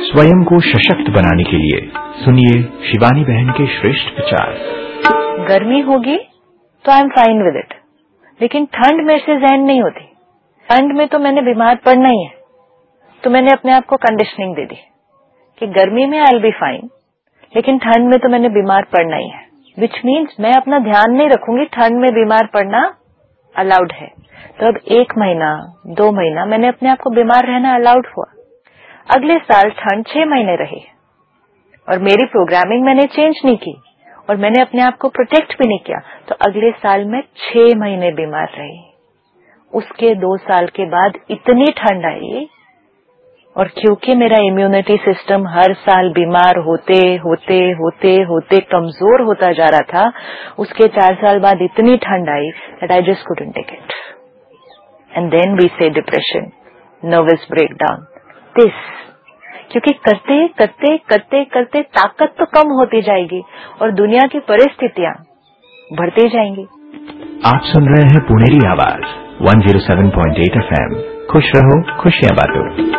स्वयं को सशक्त बनाने के लिए सुनिए शिवानी बहन के श्रेष्ठ विचार। गर्मी होगी तो I am fine with it, लेकिन ठंड मेरे से सहन नहीं होती। ठंड में तो मैंने बीमार पड़ना ही है, तो मैंने अपने आप को कंडीशनिंग दे दी कि गर्मी में आई विल बी फाइन, लेकिन ठंड में तो मैंने बीमार पड़ना ही है। विच मीन्स मैं अपना ध्यान नहीं रखूंगी, ठंड में बीमार पड़ना अलाउड है। तो अब 1 महीना 2 महीना मैंने अपने आप को बीमार रहना अलाउड हुआ। अगले साल ठंड 6 महीने रही और मेरी प्रोग्रामिंग मैंने चेंज नहीं की और मैंने अपने आप को प्रोटेक्ट भी नहीं किया, तो अगले साल मैं 6 महीने बीमार रही। उसके 2 साल के बाद इतनी ठंड आई, और क्योंकि मेरा इम्यूनिटी सिस्टम हर साल बीमार होते होते होते होते कमजोर होता जा रहा था, उसके 4 साल बाद इतनी ठंड आई that I just couldn't take it. And then we से डिप्रेशन, नर्वस ब्रेकडाउन, दिस। क्योंकि करते करते करते करते ताकत तो कम होती जाएगी और दुनिया की परिस्थितियां बढ़ती जाएंगी। आप सुन रहे हैं पुनेरी आवाज 107.8 FM। खुश रहो, खुशियां बांटो।